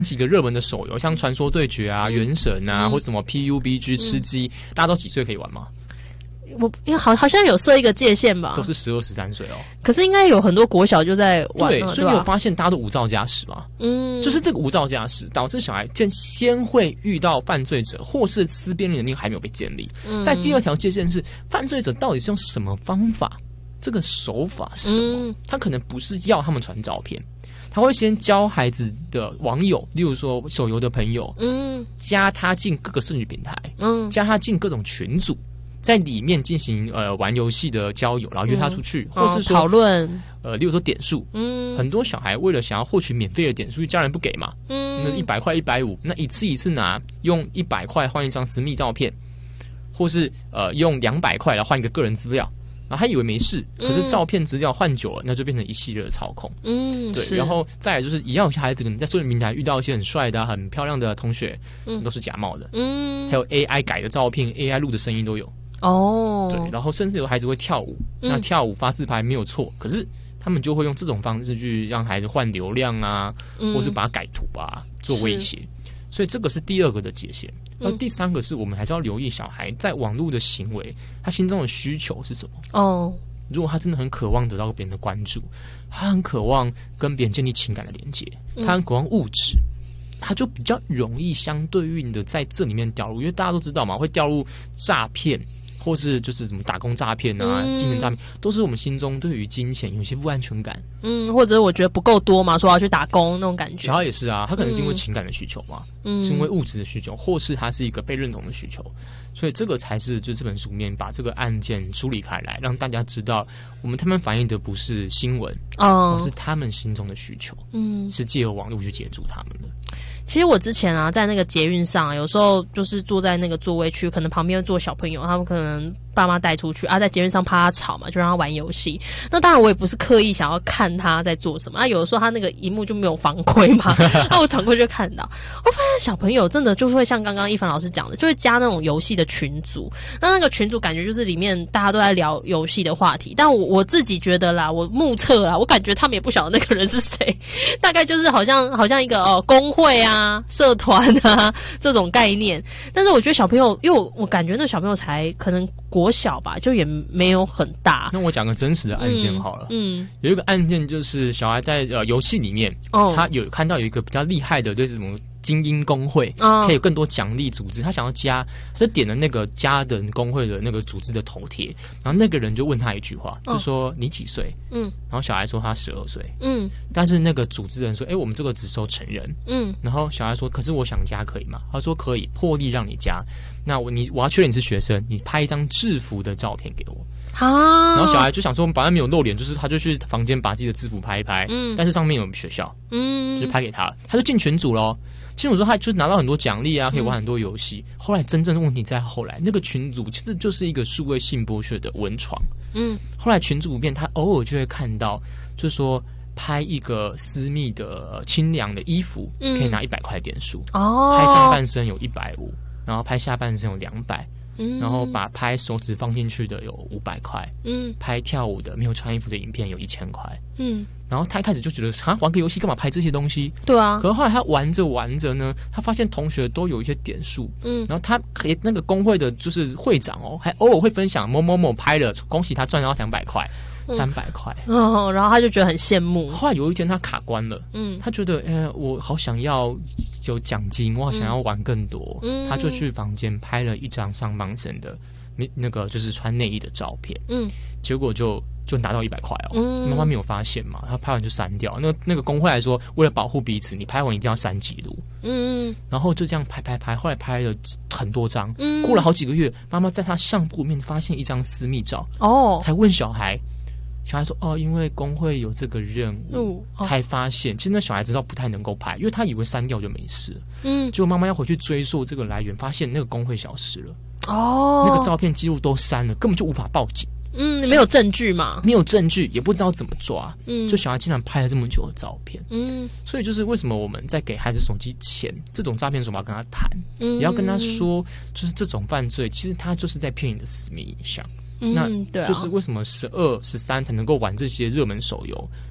几个热门的手游，像传说对决啊、原神啊，或者什么 PUBG 吃鸡，大家都几岁可以玩吗？ 因为好像有设一个界限吧， 都是12、13岁哦。 可是应该有很多国小就在玩了， 对，所以你有发现大家都无照驾驶吗？就是这个无照驾驶导致小孩先会遇到犯罪者，或是思辨能力还没有被建立。在第二条界限是犯罪者到底是用什么方法，这个手法是什么？他可能不是要他们传照片。他会先教孩子的网友，例如说手游的朋友，加他进各个社群平台，加他进各种群组，在里面进行玩游戏的交友，然后约他出去，或是说讨论， 例如说点数，很多小孩为了想要获取免费的点数，家人不给嘛，那100块、150，那一次拿，用100块换一张私密照片，或是用200块来换一个个人资料。然后他以为没事，可是照片资料换久了，那就变成一系列的操控。对，然后再来就是一样，孩子可能在社群平台遇到一些很帅的、很漂亮的同学，都是假冒的。还有 AI 改的照片、AI 录的声音都有。对，然后甚至有孩子会跳舞，那跳舞发自拍没有错，可是他们就会用这种方式去让孩子换流量啊，或是把它改图啊，做威胁。所以这个是第二个的界限。而第三个是我们还是要留意小孩在网络的行为，他心中的需求是什么。如果他真的很渴望得到别人的关注，他很渴望跟别人建立情感的连接，他很渴望物质，他就比较容易相对应的在这里面掉入。因为大家都知道嘛，会掉入诈骗，或是就是什么打工诈骗啊、金钱诈骗，都是我们心中对于金钱有些不安全感。 或者我觉得不够多嘛，说要去打工那种感觉。 小孩也是啊，他可能是因为情感的需求嘛，是因为物质的需求，或是他是一个被认同的需求。所以这个才是就这本书里面把这个案件梳理开来，让大家知道他们反映的不是新闻，而是他们心中的需求，是借由网络去接住他们的。 其实我之前啊，在那个捷运上，有时候就是坐在那个座位区，可能旁边坐小朋友，他们可能爸妈带出去啊，在捷运上怕他吵嘛，就让他玩游戏。那当然我也不是刻意想要看他在做什么，有的时候他那个荧幕就没有防窥嘛，那我常规就看到，我发现小朋友真的就会像刚刚一凡老师讲的，就会加那种游戏的群组，那个群组感觉就是里面大家都在聊游戏的话题，但我自己觉得啦，我目测啦，我感觉他们也不晓得那个人是谁，大概就是好像一个工会啊、社团啊这种概念。但是我觉得小朋友，因为我感觉那小朋友才可能国小吧，就也没有很大。 那我讲个真实的案件好了，有一个案件就是小孩在游戏里面，他有看到有一个比较厉害的，就是什么精英工会，可以有更多奖励组织，他想要加，他就点了那个加的工会的那个组织的头贴，然后那个人就问他一句话，就说你几岁？然后小孩说他12岁，但是那个组织人说，我们这个只收成人，然后小孩说，可是我想加可以吗？他说可以，破例让你加，那我要确认你是学生，你拍一张制服的照片给我。然后小孩就想说，反正没有露脸，就是他就去房间把自己的制服拍一拍，但是上面有学校，就拍给他了，他就进群组咯。其实我说他就拿到很多奖励啊，可以玩很多游戏。后来真正的问题在后来，那个群组其实就是一个数位性剥削的温床。后来群组里面他偶尔就会看到，就是说拍一个私密的清凉的衣服，可以拿100块点数。拍上半身有150，然后拍下半身有200。然后把拍手指放进去的有500块，拍跳舞的没有穿衣服的影片有1000块，然后他一开始就觉得玩个游戏干嘛拍这些东西？对啊。可是后来他玩着玩着呢，他发现同学都有一些点数，然后他那个工会的就是会长还偶尔会分享某某某拍了，恭喜他赚到200块。300块， 然后他就觉得很羡慕。 后来有一天他卡关了，他觉得我好想要有奖金，我好想要玩更多，他就去房间拍了一张上半身的那个就是穿内衣的照片，结果就拿到100块妈妈没有发现嘛，他拍完就删掉。那个工会来说，为了保护彼此，你拍完一定要删记录，然后就这样拍，后来拍了很多张，过了好几个月，妈妈在他相簿里面发现一张私密照，才问小孩说因为工会有这个任务，才发现其实那小孩知道不太能够拍，因为他以为删掉就没事了，结果妈妈要回去追溯这个来源，发现那个工会消失了，那个照片记录都删了，根本就无法报警， 没有证据嘛， 没有证据，也不知道怎么抓，就小孩竟然拍了这么久的照片，所以就是为什么我们在给孩子手机前，这种诈骗手法跟他谈，也要跟他说，就是这种犯罪其实他就是在骗你的私密影像。那就是为什么12、13才能够玩这些热门手游，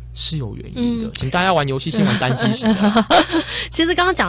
是有原因的，请大家玩游戏先玩单机型的。 其实刚刚讲